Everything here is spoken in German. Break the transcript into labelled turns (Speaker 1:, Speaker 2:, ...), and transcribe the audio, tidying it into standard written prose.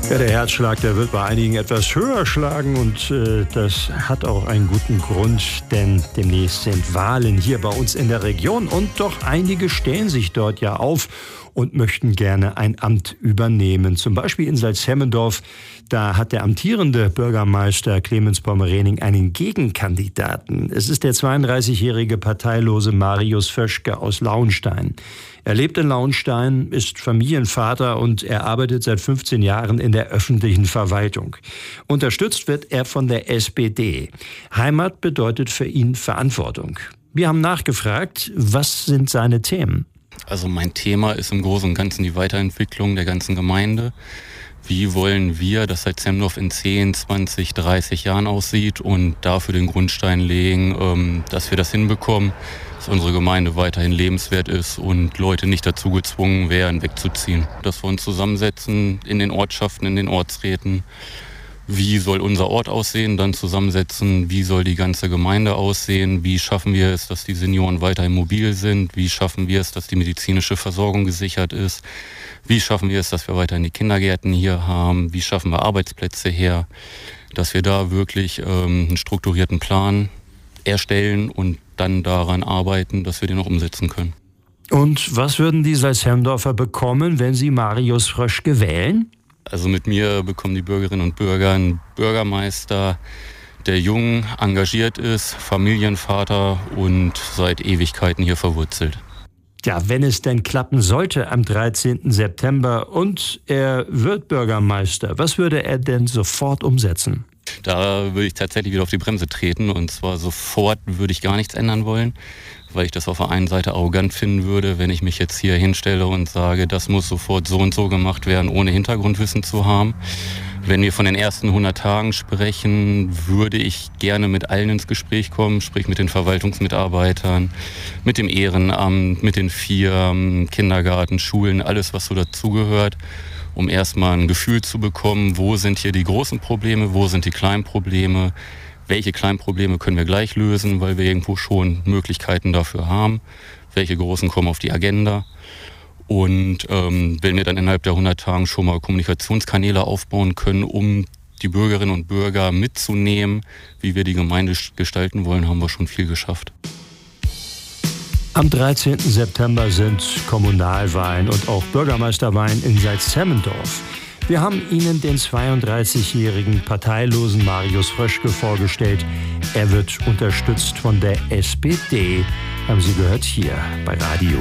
Speaker 1: Ja, der Herzschlag, der wird bei einigen etwas höher schlagen und das hat auch einen guten Grund, denn demnächst sind Wahlen hier bei uns in der Region und doch einige stellen sich dort ja auf und möchten gerne ein Amt übernehmen. Zum Beispiel in Salzhemmendorf, da hat der amtierende Bürgermeister Clemens Pommerening einen Gegenkandidaten. Es ist der 32-jährige parteilose Marius Vöschke aus Lauenstein. Er lebt in Lauenstein, ist Familienvater und er arbeitet seit 15 Jahren in der öffentlichen Verwaltung. Unterstützt wird er von der SPD. Heimat bedeutet für ihn Verantwortung. Wir haben nachgefragt, was sind seine Themen?
Speaker 2: Also mein Thema ist im Großen und Ganzen die Weiterentwicklung der ganzen Gemeinde. Wie wollen wir, dass Salzhemmendorf in 10, 20, 30 Jahren aussieht und dafür den Grundstein legen, dass wir das hinbekommen, dass unsere Gemeinde weiterhin lebenswert ist und Leute nicht dazu gezwungen werden, wegzuziehen. Dass wir uns zusammensetzen in den Ortschaften, in den Ortsräten. Wie soll unser Ort aussehen? Dann zusammensetzen, wie soll die ganze Gemeinde aussehen? Wie schaffen wir es, dass die Senioren weiterhin mobil sind? Wie schaffen wir es, dass die medizinische Versorgung gesichert ist? Wie schaffen wir es, dass wir weiterhin die Kindergärten hier haben? Wie schaffen wir Arbeitsplätze her? Dass wir da wirklich einen strukturierten Plan erstellen und dann daran arbeiten, dass wir den auch umsetzen können.
Speaker 1: Und was würden die Salzhemmendorfer bekommen, wenn sie Marius Vöschke wählen?
Speaker 2: Also mit mir bekommen die Bürgerinnen und Bürger einen Bürgermeister, der jung, engagiert ist, Familienvater und seit Ewigkeiten hier verwurzelt.
Speaker 1: Ja, wenn es denn klappen sollte am 13. September und er wird Bürgermeister, was würde er denn sofort umsetzen?
Speaker 2: Da würde ich tatsächlich wieder auf die Bremse treten und zwar sofort würde ich gar nichts ändern wollen, weil ich das auf der einen Seite arrogant finden würde, wenn ich mich jetzt hier hinstelle und sage, das muss sofort so und so gemacht werden, ohne Hintergrundwissen zu haben. Wenn wir von den ersten 100 Tagen sprechen, würde ich gerne mit allen ins Gespräch kommen, sprich mit den Verwaltungsmitarbeitern, mit dem Ehrenamt, mit den Firmen, Kindergarten, Schulen, alles was so dazugehört, um erstmal ein Gefühl zu bekommen, wo sind hier die großen Probleme, wo sind die kleinen Probleme, welche kleinen Probleme können wir gleich lösen, weil wir irgendwo schon Möglichkeiten dafür haben, welche großen kommen auf die Agenda. Und wenn wir dann innerhalb der 100 Tagen schon mal Kommunikationskanäle aufbauen können, um die Bürgerinnen und Bürger mitzunehmen, wie wir die Gemeinde gestalten wollen, haben wir schon viel geschafft.
Speaker 1: Am 13. September sind Kommunalwahlen und auch Bürgermeisterwahlen in Salzhemmendorf. Wir haben Ihnen den 32-jährigen parteilosen Marius Vöschke vorgestellt. Er wird unterstützt von der SPD. Haben Sie gehört hier bei Radio